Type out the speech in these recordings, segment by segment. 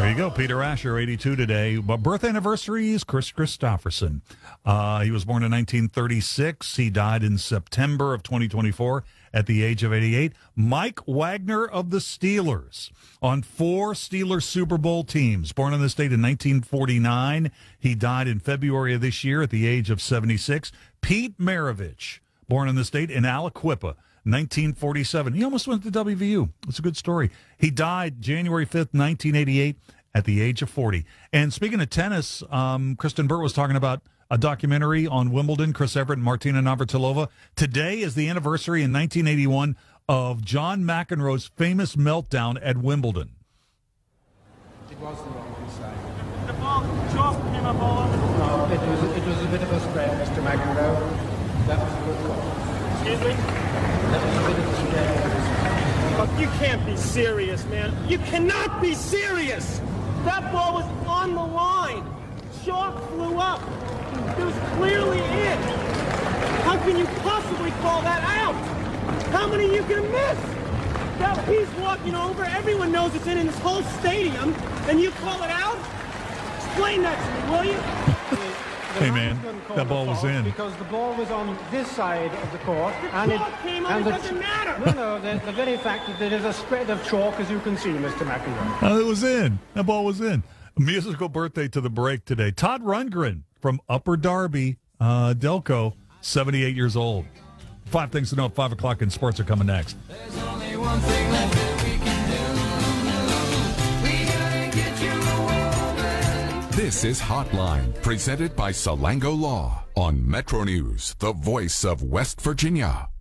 There you go, Peter Asher, 82 today. But birth anniversaries, Chris Christopherson. He was born in 1936. He died in September of 2024 at the age of 88. Mike Wagner of the Steelers, on 4 Steelers Super Bowl teams. Born in the state in 1949. He died in February of this year at the age of 76. Pete Maravich, born in the state in Aliquippa, 1947. He almost went to WVU. It's a good story. He died January 5th, 1988 at the age of 40. And speaking of tennis, Kristen Burt was talking about a documentary on Wimbledon, Chris Evert and Martina Navratilova. Today is the anniversary in 1981 of John McEnroe's famous meltdown at Wimbledon. It was the wrong side. The ball chalk came up all over the floor. No, it was a bit of a spread, Mr. McEnroe. That was a good call. Excuse me? That was a bit of a spread. Look, you can't be serious, man. You cannot be serious! That ball was on the line. Chalk flew up. It was clearly in. How can you possibly call that out? How many you can miss? That piece walking over, everyone knows it's in this whole stadium, and you call it out? Explain that to me, will you? Hey, man, that ball was in. Because the ball was on this side of the court. The chalk came up, it doesn't matter. No, the very fact that there is a spread of chalk, as you can see, Mr. McEnroe. It was in. That ball was in. A musical birthday to the break today. Todd Rundgren from Upper Darby, Delco, 78 years old. 5 things to know at 5 o'clock in sports are coming next. There's only one thing left that we can do. We gotta get you a woman. This is Hotline, presented by Salango Law on Metro News, the voice of West Virginia.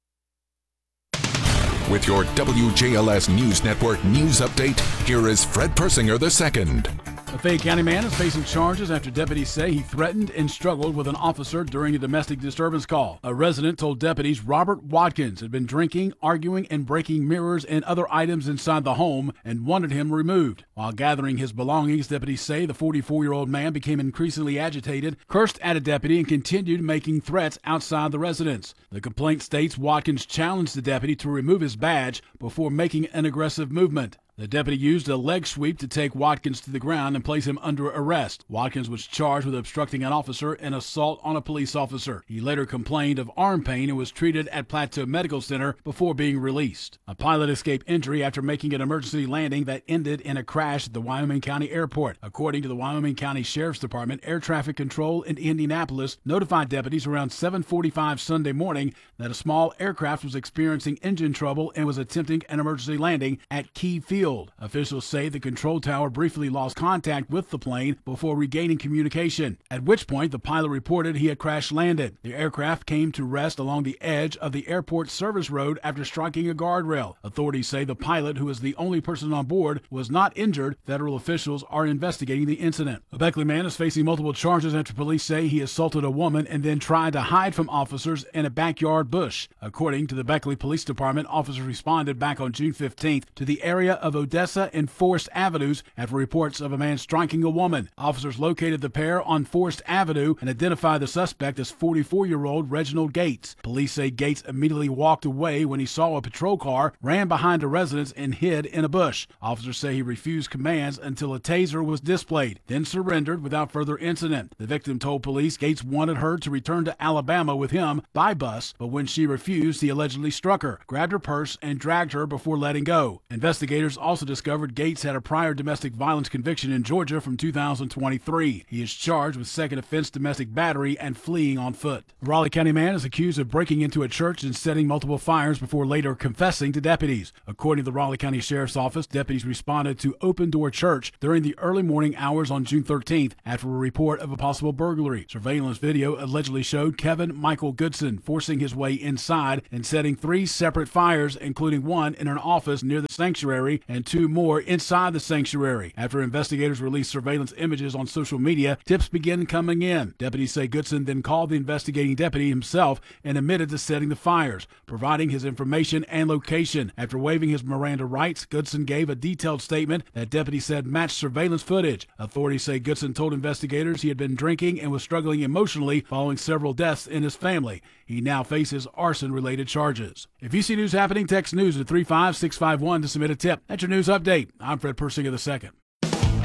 With your WJLS News Network news update, here is Fred Persinger II. A Fayette County man is facing charges after deputies say he threatened and struggled with an officer during a domestic disturbance call. A resident told deputies Robert Watkins had been drinking, arguing, and breaking mirrors and other items inside the home and wanted him removed. While gathering his belongings, deputies say the 44-year-old man became increasingly agitated, cursed at a deputy, and continued making threats outside the residence. The complaint states Watkins challenged the deputy to remove his badge before making an aggressive movement. The deputy used a leg sweep to take Watkins to the ground and place him under arrest. Watkins was charged with obstructing an officer and assault on a police officer. He later complained of arm pain and was treated at Plateau Medical Center before being released. A pilot escaped injury after making an emergency landing that ended in a crash at the Wyoming County Airport. According to the Wyoming County Sheriff's Department, Air Traffic Control in Indianapolis notified deputies around 7:45 Sunday morning that a small aircraft was experiencing engine trouble and was attempting an emergency landing at Key Field. Officials say the control tower briefly lost contact with the plane before regaining communication, at which point the pilot reported he had crash landed. The aircraft came to rest along the edge of the airport service road after striking a guardrail. Authorities say the pilot, who is the only person on board, was not injured. Federal officials are investigating the incident. A Beckley man is facing multiple charges after police say he assaulted a woman and then tried to hide from officers in a backyard bush. According to the Beckley Police Department, officers responded back on June 15th to the area of Odessa and Forest Avenues after reports of a man striking a woman. Officers located the pair on Forest Avenue and identified the suspect as 44-year-old Reginald Gates. Police say Gates immediately walked away when he saw a patrol car, ran behind a residence, and hid in a bush. Officers say he refused commands until a taser was displayed, then surrendered without further incident. The victim told police Gates wanted her to return to Alabama with him by bus, but when she refused, he allegedly struck her, grabbed her purse, and dragged her before letting go. Investigators also discovered Gates had a prior domestic violence conviction in Georgia from 2023. He is charged with second offense domestic battery and fleeing on foot. A Raleigh County man is accused of breaking into a church and setting multiple fires before later confessing to deputies. According to the Raleigh County Sheriff's Office, deputies responded to Open Door Church during the early morning hours on June 13th after a report of a possible burglary. Surveillance video allegedly showed Kevin Michael Goodson forcing his way inside and setting 3 separate fires, including one in an office near the sanctuary and 2 more inside the sanctuary. After investigators released surveillance images on social media, tips began coming in. Deputies say Goodson then called the investigating deputy himself and admitted to setting the fires, providing his information and location. After waiving his Miranda rights, Goodson gave a detailed statement that deputies said matched surveillance footage. Authorities say Goodson told investigators he had been drinking and was struggling emotionally following several deaths in his family. He now faces arson-related charges. If you see news happening, text news to 35651 to submit a tip. That's your news update. I'm Fred Persinger II.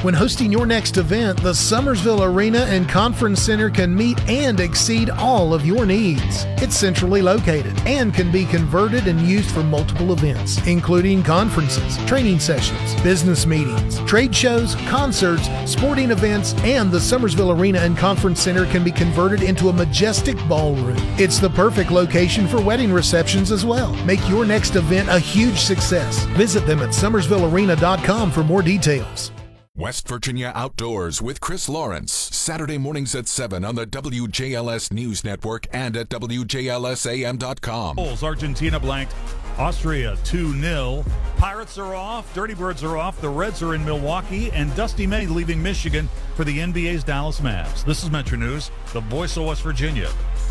When hosting your next event, the Summersville Arena and Conference Center can meet and exceed all of your needs. It's centrally located and can be converted and used for multiple events, including conferences, training sessions, business meetings, trade shows, concerts, sporting events, and the Summersville Arena and Conference Center can be converted into a majestic ballroom. It's the perfect location for wedding receptions as well. Make your next event a huge success. Visit them at summersvillearena.com for more details. West Virginia Outdoors with Chris Lawrence. Saturday mornings at 7 on the WJLS News Network and at WJLSAM.com. Argentina blanked Austria 2-0. Pirates are off. Dirty Birds are off. The Reds are in Milwaukee. And Dusty May leaving Michigan for the NBA's Dallas Mavs. This is Metro News, the voice of West Virginia.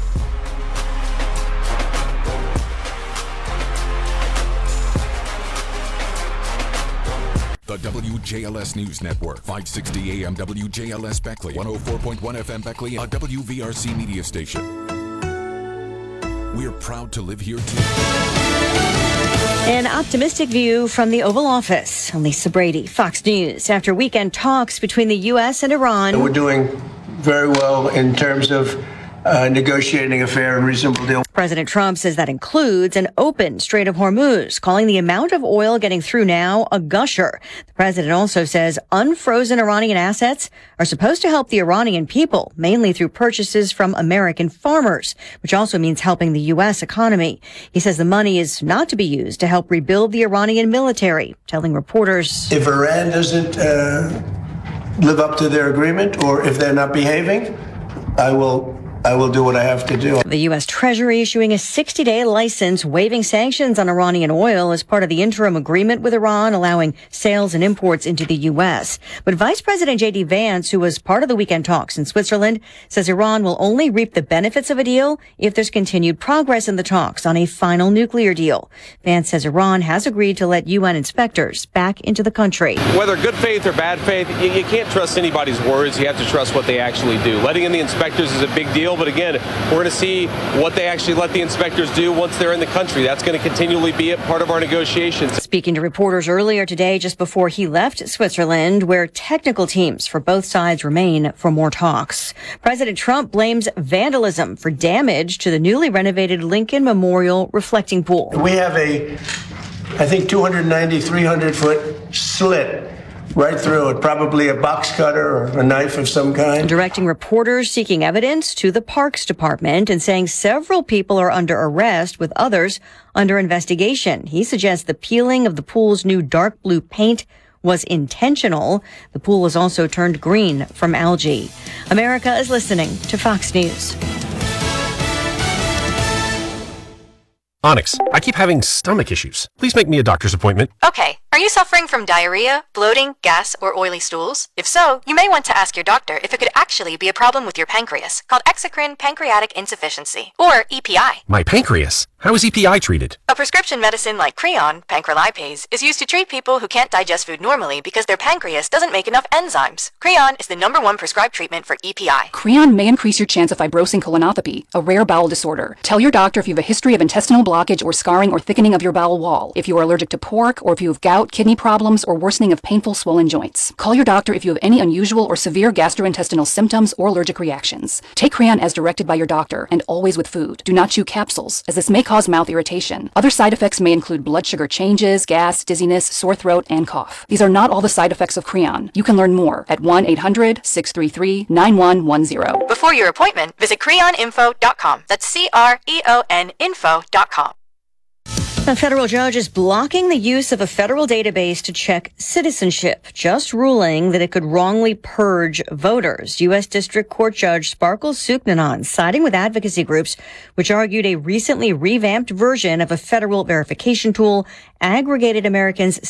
The WJLS News Network, 560 AM WJLS Beckley, 104.1 FM Beckley, a WVRC media station. We're proud to live here too. An optimistic view from the Oval Office. Lisa Brady, Fox News. After weekend talks between the U.S. and Iran. We're doing very well in terms of negotiating a fair and reasonable deal. President Trump says that includes an open Strait of Hormuz, calling the amount of oil getting through now a gusher. The president also says unfrozen Iranian assets are supposed to help the Iranian people, mainly through purchases from American farmers, which also means helping the U.S. economy. He says the money is not to be used to help rebuild the Iranian military, telling reporters, if Iran doesn't live up to their agreement, or if they're not behaving, I will do what I have to do. The U.S. Treasury issuing a 60-day license waiving sanctions on Iranian oil as part of the interim agreement with Iran, allowing sales and imports into the U.S. But Vice President J.D. Vance, who was part of the weekend talks in Switzerland, says Iran will only reap the benefits of a deal if there's continued progress in the talks on a final nuclear deal. Vance says Iran has agreed to let UN inspectors back into the country. Whether good faith or bad faith, you can't trust anybody's words. You have to trust what they actually do. Letting in the inspectors is a big deal. But again, we're going to see what they actually let the inspectors do once they're in the country. That's going to continually be a part of our negotiations. Speaking to reporters earlier today, just before he left Switzerland, where technical teams for both sides remain for more talks. President Trump blames vandalism for damage to the newly renovated Lincoln Memorial reflecting pool. We have I think 290, 300-foot slit right through it, probably a box cutter or a knife of some kind. Directing reporters seeking evidence to the Parks Department and saying several people are under arrest with others under investigation. He suggests the peeling of the pool's new dark blue paint was intentional. The pool was also turned green from algae. America is listening to Fox News. Onyx, I keep having stomach issues. Please make me a doctor's appointment. Okay. Are you suffering from diarrhea, bloating, gas, or oily stools? If so, you may want to ask your doctor if it could actually be a problem with your pancreas, called exocrine pancreatic insufficiency, or EPI. My pancreas? How is EPI treated? A prescription medicine like Creon, pancrelipase, is used to treat people who can't digest food normally because their pancreas doesn't make enough enzymes. Creon is the #1 prescribed treatment for EPI. Creon may increase your chance of fibrosing colonopathy, a rare bowel disorder. Tell your doctor if you have a history of intestinal blockage or scarring or thickening of your bowel wall, if you are allergic to pork, or if you have gout, kidney problems, or worsening of painful swollen joints. Call your doctor if you have any unusual or severe gastrointestinal symptoms or allergic reactions. Take Creon as directed by your doctor, and always with food. Do not chew capsules, as this may cause mouth irritation. Other side effects may include blood sugar changes, gas, dizziness, sore throat, and cough. These are not all the side effects of Creon. You can learn more at 1-800-633-9110. Before your appointment, visit creoninfo.com. That's CREON info.com. A federal judge is blocking the use of a federal database to check citizenship, just ruling that it could wrongly purge voters. U.S. District Court Judge Sparkle Suknanan siding with advocacy groups, which argued a recently revamped version of a federal verification tool aggregated Americans'